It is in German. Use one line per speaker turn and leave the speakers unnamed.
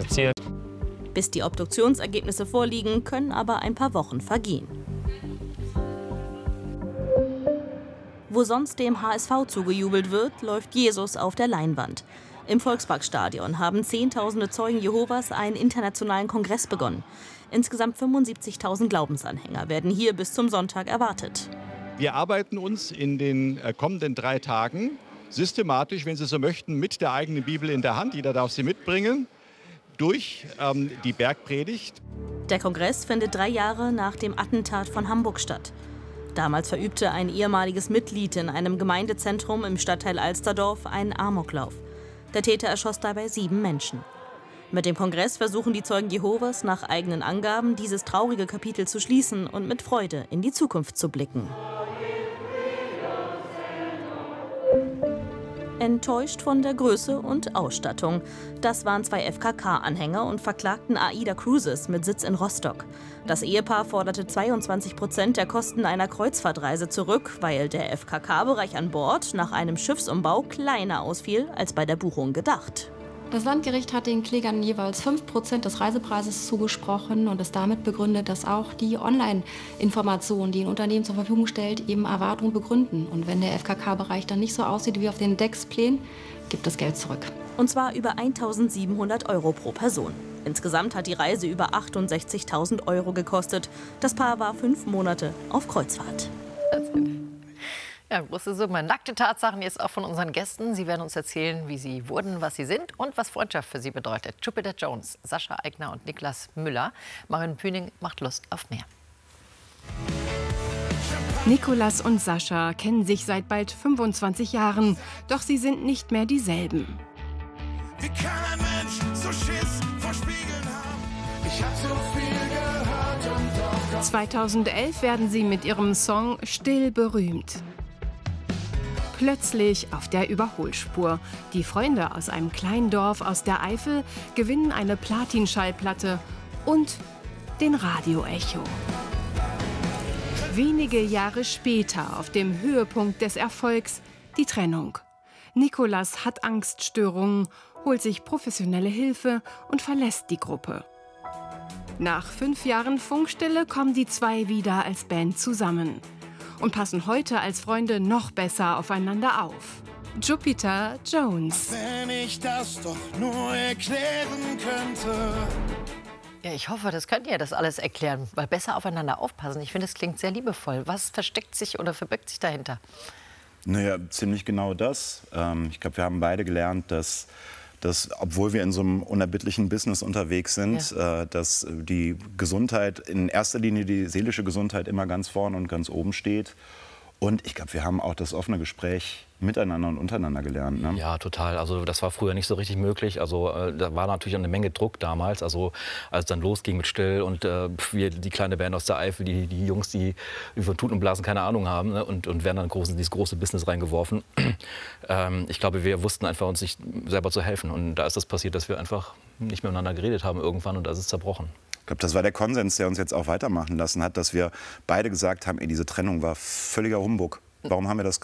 identifiziert.
Bis die Obduktionsergebnisse vorliegen, können aber ein paar Wochen vergehen. Wo sonst dem HSV zugejubelt wird, läuft Jesus auf der Leinwand. Im Volksparkstadion haben Zehntausende Zeugen Jehovas einen internationalen Kongress begonnen. Insgesamt 75.000 Glaubensanhänger werden hier bis zum Sonntag erwartet.
Wir arbeiten uns in den kommenden 3 Tagen systematisch, wenn Sie so möchten, mit der eigenen Bibel in der Hand, jeder darf sie mitbringen, durch die Bergpredigt.
Der Kongress findet 3 Jahre nach dem Attentat von Hamburg statt. Damals verübte ein ehemaliges Mitglied in einem Gemeindezentrum im Stadtteil Alsterdorf einen Amoklauf. Der Täter erschoss dabei 7 Menschen. Mit dem Kongress versuchen die Zeugen Jehovas nach eigenen Angaben, dieses traurige Kapitel zu schließen und mit Freude in die Zukunft zu blicken. Enttäuscht von der Größe und Ausstattung. Das waren 2 FKK-Anhänger und verklagten AIDA Cruises mit Sitz in Rostock. Das Ehepaar forderte 22% der Kosten einer Kreuzfahrtreise zurück, weil der FKK-Bereich an Bord nach einem Schiffsumbau kleiner ausfiel als bei der Buchung gedacht.
Das Landgericht hat den Klägern jeweils 5% des Reisepreises zugesprochen und es damit begründet, dass auch die Online-Informationen, die ein Unternehmen zur Verfügung stellt, eben Erwartungen begründen. Und wenn der FKK-Bereich dann nicht so aussieht wie auf den Decksplänen, gibt das Geld zurück.
Und zwar über 1.700 € pro Person. Insgesamt hat die Reise über 68.000 € gekostet. Das Paar war 5 Monate auf Kreuzfahrt.
Ja, große Summe. Nackte Tatsachen jetzt auch von unseren Gästen. Sie werden uns erzählen, wie sie wurden, was sie sind und was Freundschaft für sie bedeutet. Jupiter Jones, Sascha Aigner und Niklas Müller. Marion Püning macht Lust auf mehr.
Nikolas und Sascha kennen sich seit bald 25 Jahren. Doch sie sind nicht mehr dieselben.
Wie kann ein Mensch so Schiss vor Spiegeln haben? Ich hab so viel gehört und doch
2011 werden sie mit ihrem Song Still berühmt. Plötzlich auf der Überholspur. Die Freunde aus einem kleinen Dorf aus der Eifel gewinnen eine Platin-Schallplatte und den Radioecho. Wenige Jahre später, auf dem Höhepunkt des Erfolgs, die Trennung. Nikolas hat Angststörungen, holt sich professionelle Hilfe und verlässt die Gruppe. Nach 5 Jahren Funkstille kommen die 2 wieder als Band zusammen und passen heute als Freunde noch besser aufeinander auf. Jupiter Jones.
wenn ich das doch nur erklären könnte.
Ja, ich hoffe, das könnt ihr das alles erklären, weil besser aufeinander aufpassen. Ich finde, es klingt sehr liebevoll. Was versteckt sich oder verbirgt sich dahinter?
Naja, ziemlich genau das. Ich glaube, wir haben beide gelernt, dass obwohl wir in so einem unerbittlichen Business unterwegs sind, dass die Gesundheit, in erster Linie die seelische Gesundheit immer ganz vorne und ganz oben steht. Und ich glaube, wir haben auch das offene Gespräch miteinander und untereinander gelernt. Ne?
Ja, total. Also das war früher nicht so richtig möglich. Also da war natürlich eine Menge Druck damals. Also als es dann losging mit Still und wir, die kleine Band aus der Eifel, die Jungs, die von Tuten und Blasen keine Ahnung haben, ne? und werden dann in dieses große Business reingeworfen. Ich glaube, wir wussten einfach uns nicht selber zu helfen. Und da ist das passiert, dass wir einfach nicht mehr miteinander geredet haben irgendwann und da ist es zerbrochen.
Ich glaube, das war der Konsens, der uns jetzt auch weitermachen lassen hat, dass wir beide gesagt haben, ey, diese Trennung war völliger Humbug. Warum haben wir das